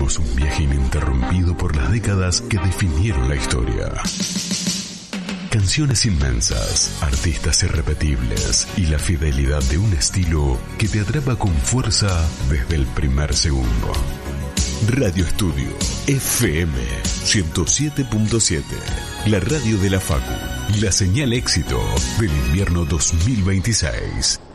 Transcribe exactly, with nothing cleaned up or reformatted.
Emprendemos un viaje ininterrumpido por las décadas que definieron la historia. Canciones inmensas, artistas irrepetibles y la fidelidad de un estilo que te atrapa con fuerza desde el primer segundo. Radio Estudio F M ciento siete punto siete, la radio de la Facu, la señal éxito del invierno dos mil veintiséis.